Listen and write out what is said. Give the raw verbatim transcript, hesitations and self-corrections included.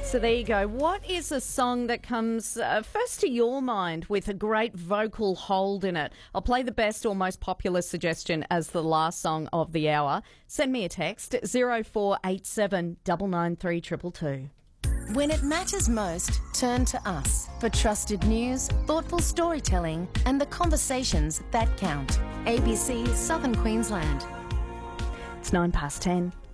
So there you go. What is a song that comes uh, first to your mind with a great vocal hold in it? I'll play the best or most popular suggestion as the last song of the hour. Send me a text, zero four eight seven nine nine three two two two. When it matters most, turn to us for trusted news, thoughtful storytelling and the conversations that count. A B C Southern Queensland. It's nine past ten.